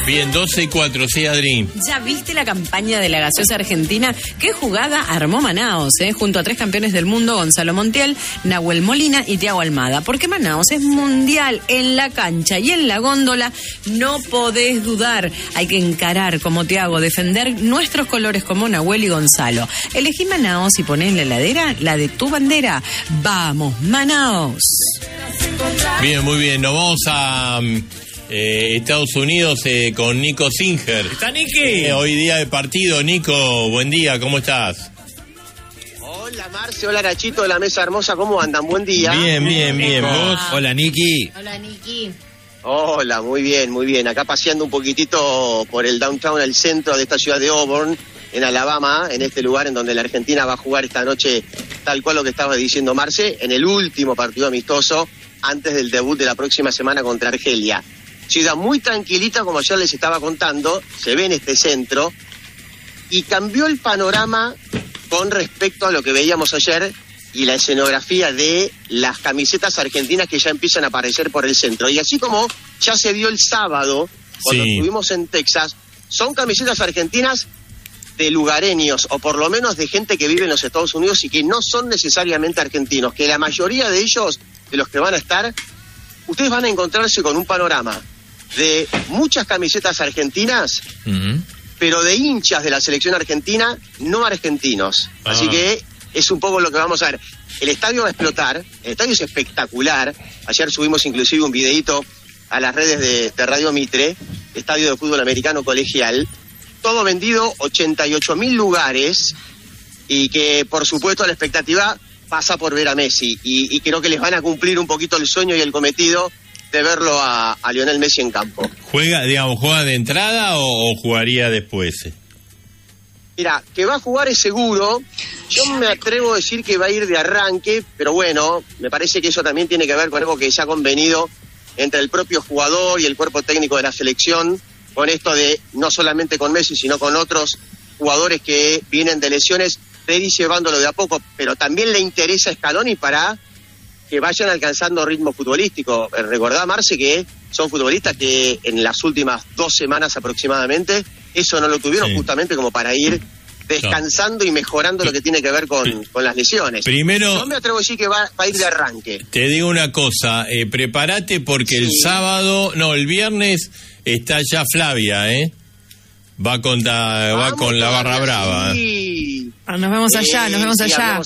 Bien, 12:04, sí, Adri. ¿Ya viste la campaña de la gaseosa argentina? ¿Qué jugada armó Manaos, junto a 3 campeones del mundo, Gonzalo Montiel, Nahuel Molina y Thiago Almada? Porque Manaos es mundial en la cancha y en la góndola, no podés dudar. Hay que encarar como Thiago, defender nuestros colores como Nahuel y Gonzalo. Elegí Manaos y poné en la heladera la de tu bandera. ¡Vamos, Manaos! Bien, muy bien. Nos vamos a Estados Unidos con Nico Singer. ¿Está Niki? Hoy día de partido. Nico, buen día, ¿cómo estás? Hola Marce, hola Nachito de la mesa hermosa, ¿cómo andan? Buen día. Bien, bien, bien. ¿Vos? Hola Niki. Hola, Niki. Hola, muy bien, muy bien. Acá paseando un poquitito por el downtown, el centro de esta ciudad de Auburn, en Alabama, en este lugar en donde la Argentina va a jugar esta noche, tal cual lo que estaba diciendo Marce, en el último partido amistoso antes del debut de la próxima semana contra Argelia. Ciudad muy tranquilita, como ya les estaba contando, se ve en este centro, y cambió el panorama con respecto a lo que veíamos ayer y la escenografía de las camisetas argentinas que ya empiezan a aparecer por el centro. Y así como ya se vio el sábado, cuando estuvimos en Texas, son camisetas argentinas de lugareños, o por lo menos de gente que vive en los Estados Unidos y que no son necesariamente argentinos, que la mayoría de ellos, de los que van a estar, ustedes van a encontrarse con un panorama de muchas camisetas argentinas, pero de hinchas de la selección argentina, no argentinos. Así que es un poco lo que vamos a ver. El estadio va a explotar, el estadio es espectacular. Ayer subimos inclusive un videíto a las redes de Radio Mitre, estadio de fútbol americano colegial, todo vendido, 88.000 lugares, y que por supuesto la expectativa pasa por ver a Messi, y creo que les van a cumplir un poquito el sueño y el cometido de verlo a Lionel Messi en campo. ¿Juega de entrada o jugaría después? Mira, que va a jugar es seguro. Yo me atrevo a decir que va a ir de arranque, pero bueno, me parece que eso también tiene que ver con algo que se ha convenido entre el propio jugador y el cuerpo técnico de la selección, con esto de no solamente con Messi, sino con otros jugadores que vienen de lesiones, de ir llevándolo de a poco, pero también le interesa a Scaloni para que vayan alcanzando ritmo futbolístico. Recordá, Marce, que son futbolistas que en las últimas 2 semanas aproximadamente, eso no lo tuvieron justamente como para ir descansando y mejorando lo que tiene que ver con las lesiones. Primero, yo me atrevo a decir que va a ir de arranque. Te digo una cosa, prepárate porque el viernes está ya Flavia, va con la barra brava. Sí. Nos vemos allá.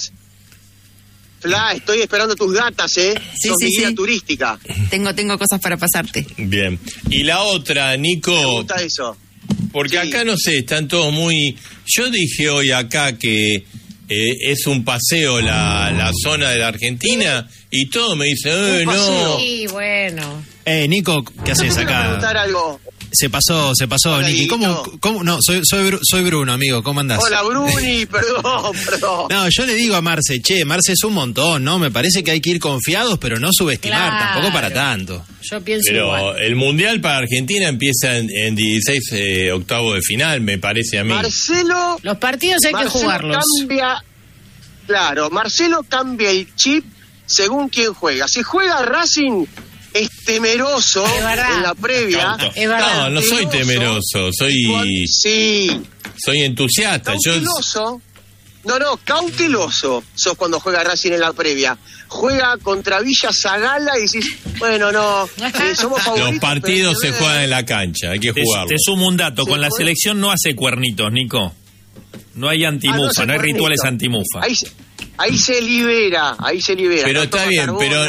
Estoy esperando tus datas, Sí, Sos mi guía turística. Tengo cosas para pasarte. Bien. Y la otra, Nico. Me gusta eso. Porque acá, no sé, están todos muy... Yo dije hoy acá que es un paseo la zona de la Argentina, y todo me dice, no. Sí, bueno. Nico, ¿qué haces acá? Quiero preguntar algo. Se pasó, Hola, Niki. ¿Cómo? No, soy Bruno, amigo. ¿Cómo andás? Hola, Bruni, perdón. No, yo le digo a Marce, Marce es un montón, ¿no? Me parece que hay que ir confiados, pero no subestimar, tampoco para tanto. Yo pienso pero igual. El Mundial para Argentina empieza en 16 octavos de final, me parece a mí. Marcelo... Los partidos hay que jugarlos. Marcelo cambia el chip según quién juega. Si juega Racing... es temeroso en la previa. No soy temeroso, soy entusiasta. Cauteloso. Cauteloso sos cuando juega Racing en la previa. Juega contra Villa Zagala y decís, bueno, somos favoritos. Los partidos se juegan en la cancha, hay que jugarlos. Te sumo un dato, con la selección no hace cuernitos, Nico. No hay antimufa, no hay rituales antimufa. Ahí se libera. Pero está bien, pero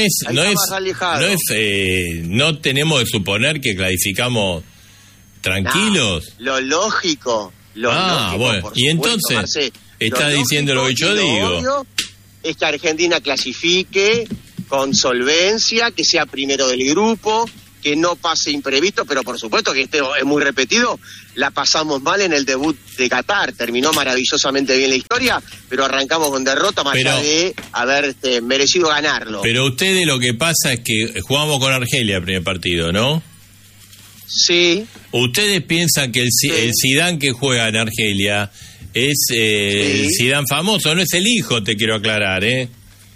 no tenemos de suponer que clasificamos tranquilos. Lo lógico. Bueno, y entonces, Marce, está diciendo lo que yo digo. Obvio es que Argentina clasifique con solvencia, que sea primero del grupo, que no pase imprevisto, pero por supuesto que este es muy repetido. La pasamos mal en el debut de Qatar, terminó maravillosamente bien la historia, pero arrancamos con derrota más allá de haber merecido ganarlo. Pero ustedes, lo que pasa es que jugamos con Argelia el primer partido, ¿no? Sí. ¿Ustedes piensan que el Zidane que juega en Argelia es el Zidane famoso? No es el hijo, te quiero aclarar,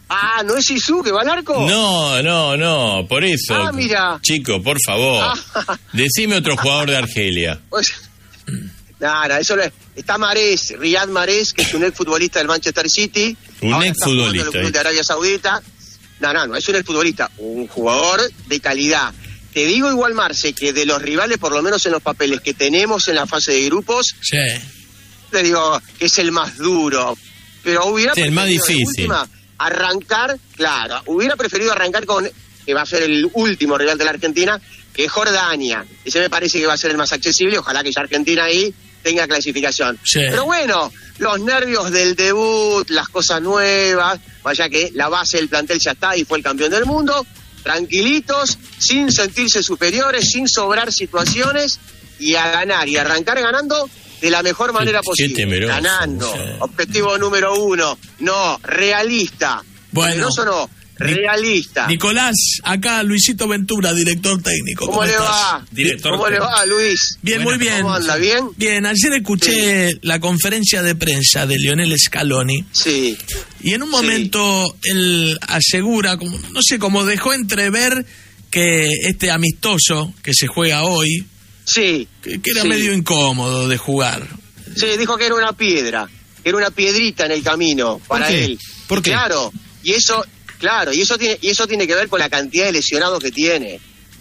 Ah, ¿no es Zizou que va al arco? No, por eso. Ah, mira. Chico, por favor. Decime otro jugador de Argelia. Pues, nada, eso no es. Está Mahrez, Riyad Mahrez, que es un exfutbolista del Manchester City. Un exfutbolista. En el club de Arabia Saudita. No es un exfutbolista, un jugador de calidad. Te digo igual, Marce, que de los rivales, por lo menos en los papeles que tenemos en la fase de grupos, Sí. te digo que es el más duro. Pero hubiera Sí, el más preferido de difícil. última arrancar, claro, hubiera preferido arrancar con, que va a ser el último rival de la Argentina, que es Jordania. Ese me parece que va a ser el más accesible, ojalá que ya Argentina ahí tenga clasificación. Sí. Pero bueno, los nervios del debut, las cosas nuevas, vaya que la base del plantel ya está y fue el campeón del mundo, tranquilitos, sin sentirse superiores, sin sobrar situaciones, y a ganar, y arrancar ganando de la mejor manera Qué posible. temeroso, Ganando. sí. Objetivo número 1. No, realista. Bueno. Temeroso no, realista. Nicolás, acá Luisito Ventura, director técnico. ¿Cómo le estás? va? Director. ¿Cómo le va, Luis? Bien, Buenas, muy bien. ¿Cómo anda? ¿Bien? Bien, ayer escuché la conferencia de prensa de Lionel Scaloni Sí. y en un momento él asegura, como, no sé, como dejó entrever que este amistoso que se juega hoy, Sí. que era Sí. medio incómodo de jugar. Sí, dijo que era una piedra, que era una piedrita en el camino para qué? él. ¿Por qué? Claro, y eso tiene que ver con la cantidad de lesionados que tiene.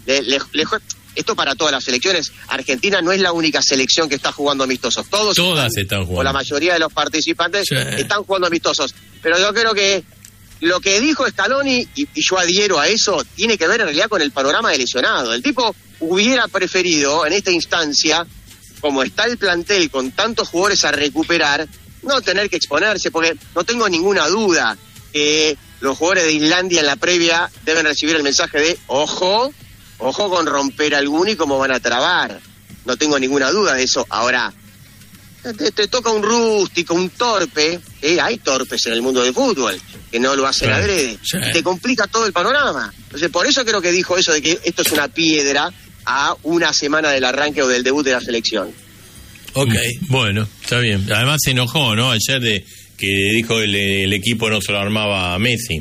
Esto para todas las selecciones. Argentina no es la única selección que está jugando amistosos. Todas están jugando. O la mayoría de los participantes Sí. están jugando amistosos. Pero yo creo que lo que dijo Scaloni, y yo adhiero a eso, tiene que ver en realidad con el panorama de lesionados. El tipo hubiera preferido en esta instancia, como está el plantel con tantos jugadores a recuperar, no tener que exponerse, porque no tengo ninguna duda que los jugadores de Islandia en la previa deben recibir el mensaje de ojo con romper alguno y cómo van a trabar. No tengo ninguna duda de eso. Ahora, te toca un rústico, un torpe, hay torpes en el mundo del fútbol, que no lo hacen Sí. adrede, Sí. te complica todo el panorama. Entonces, por eso creo que dijo eso de que esto es una piedra a una semana del arranque o del debut de la selección. Ok. Bueno, está bien. Además se enojó, ¿no? Ayer de que dijo el equipo no se lo armaba a Messi.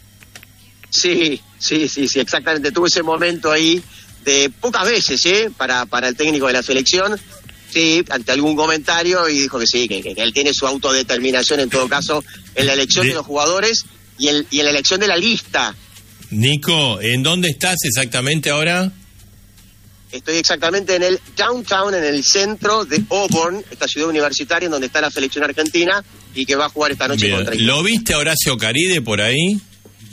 Sí, exactamente. Tuve ese momento ahí de pocas veces, para el técnico de la selección, sí, ante algún comentario, y dijo que sí, que él tiene su autodeterminación en todo caso en la elección de los jugadores y en la elección de la lista. Nico, ¿en dónde estás exactamente ahora? Estoy exactamente en el downtown, en el centro de Auburn, esta ciudad universitaria en donde está la selección argentina y que va a jugar esta noche Bien. contra Italia. ¿Lo viste a Horacio Caride por ahí?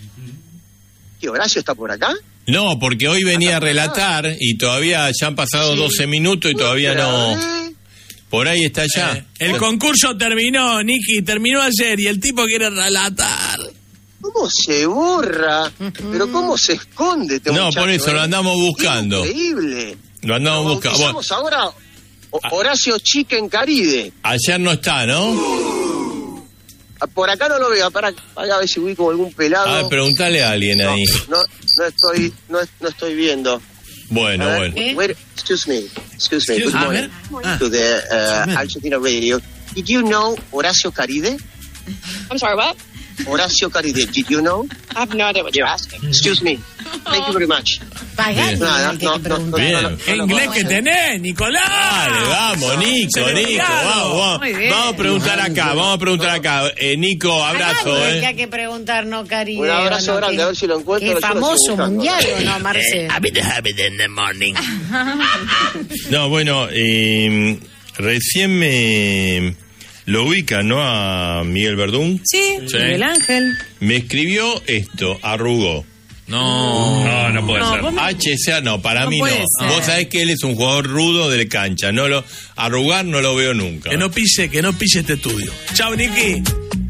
¿Qué, Horacio está por acá? No, porque hoy venía a relatar y todavía ya han pasado Sí. 12 minutos y todavía no. Por ahí está ya. El concurso terminó, Niki, terminó ayer y el tipo quiere relatar. ¿Cómo se borra? ¿Pero cómo se esconde este No, muchacho? por eso lo andamos buscando. Increíble. Lo andamos buscando. Bueno, Bautizamos ahora Horacio Chicken Caride. ayer no está, ¿no? Por acá no lo veo, para a ver si ubico algún pelado. A ver, preguntale a alguien ahí. No estoy viendo. Bueno, A ver, bueno. excuse me. Good A morning. ver. To the Argentina Radio. Did you know Horacio Caride? I'm sorry, what? Horacio Caride, did you know? I have no idea what you're asking. Excuse me. Thank you very much. Pagale Bien. al que te preguntó. Bien. ¿Qué inglés que tenés, Nicolás? Dale, vamos, Nico, Celebrado. vamos. Muy bien. Vamos a preguntar acá. Nico, abrazo, Que hay que preguntar, no, cariño. Un abrazo grande, a ver si lo encuentro. Qué yo lo estoy famoso buscando. mundial, ¿o no, Marce? No, bueno, recién me lo ubican, ¿no? A Miguel Verdún. Sí, Sí. Miguel Ángel. Me escribió esto, arrugó. No puede No, ser. vos me- HCA no, para No mí no. puede ser. Vos sabés que él es un jugador rudo de cancha. Arrugar no lo veo nunca. Que no pise este estudio. Chao, Niki.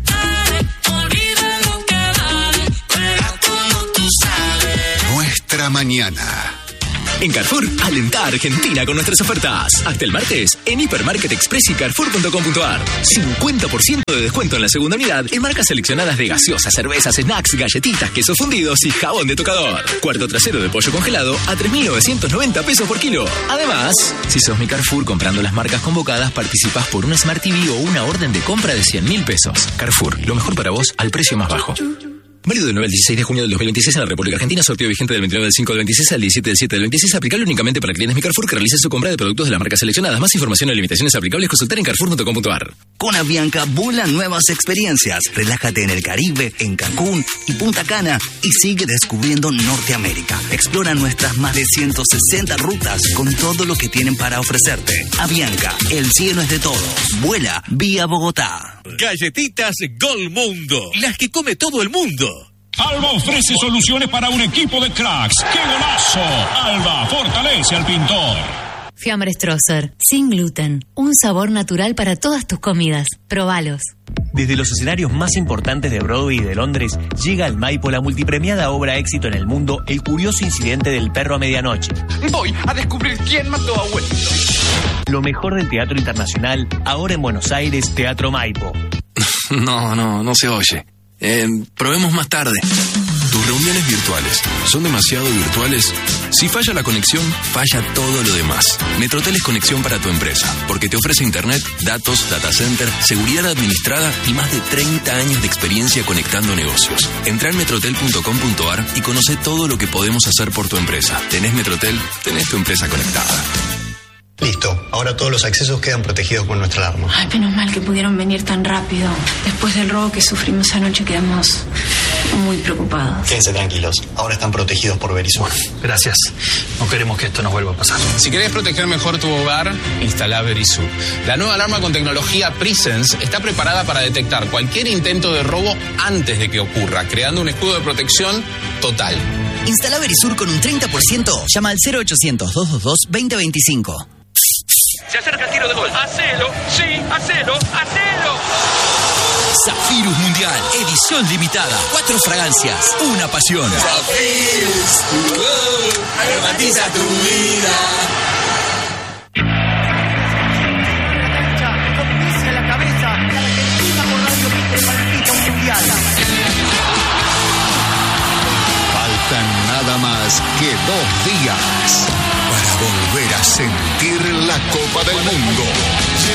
Nuestra mañana. En Carrefour, alentá a Argentina con nuestras ofertas. Hasta el martes, en Hipermarket Express y Carrefour.com.ar. 50% de descuento en la segunda unidad en marcas seleccionadas de gaseosas, cervezas, snacks, galletitas, quesos fundidos y jabón de tocador. Cuarto trasero de pollo congelado a 3.990 pesos por kilo. Además, si sos mi Carrefour comprando las marcas convocadas, participás por un Smart TV o una orden de compra de 100.000 pesos. Carrefour, lo mejor para vos al precio más bajo. Válido del 9 al 16 de junio del 2026 en la República Argentina. Sorteo vigente del 29 del 5 del 26 al 17 del 7 del 26. Aplicable únicamente para clientes Mi Carrefour que realicen su compra de productos de las marcas seleccionadas. Más información y limitaciones aplicables consultar en carrefour.com.ar. Con Avianca vuelan nuevas experiencias. Relájate en el Caribe, en Cancún y Punta Cana y sigue descubriendo Norteamérica. Explora nuestras más de 160 rutas con todo lo que tienen para ofrecerte. Avianca, el cielo es de todos. Vuela vía Bogotá. Galletitas Gol Mundo, las que come todo el mundo. Alba ofrece soluciones para un equipo de cracks. ¡Qué golazo! Alba fortalece al pintor. Fiambre Strosser, sin gluten. Un sabor natural para todas tus comidas. Probalos. Desde los escenarios más importantes de Broadway y de Londres, llega al Maipo la multipremiada obra éxito en el mundo, El curioso incidente del perro a medianoche. Voy a descubrir quién mató a Wellington. Lo mejor del teatro internacional, ahora en Buenos Aires, Teatro Maipo. No se oye. Probemos más tarde. ¿Tus reuniones virtuales son demasiado virtuales? Si falla la conexión, falla todo lo demás. Metrotel es conexión para tu empresa, porque te ofrece internet, datos, data center, seguridad administrada y más de 30 años de experiencia conectando negocios. Entrá en metrotel.com.ar y conoce todo lo que podemos hacer por tu empresa. ¿Tenés Metrotel? Tenés tu empresa conectada. Listo, ahora todos los accesos quedan protegidos con nuestra alarma. Ay, menos mal que pudieron venir tan rápido. Después del robo que sufrimos anoche quedamos muy preocupados. Quédense tranquilos, ahora están protegidos por Verisur. Gracias, no queremos que esto nos vuelva a pasar. Si querés proteger mejor tu hogar, instala Verisur. La nueva alarma con tecnología Presence está preparada para detectar cualquier intento de robo antes de que ocurra, creando un escudo de protección total. Instala Verisur con un 30%. Llama al 0800-222-2025. Se acerca el tiro de gol. ¡Hacelo! ¡Sí! ¡Hacelo! ¡Hacelo! Zafirus Mundial, edición limitada. 4 fragancias, una pasión. Zafirus, aromatiza tu vida. Comienza la cabeza y Argentina por Radio Mitre palpita un mundial. Faltan nada más que 2 días para volver a sentir la Copa del Mundo.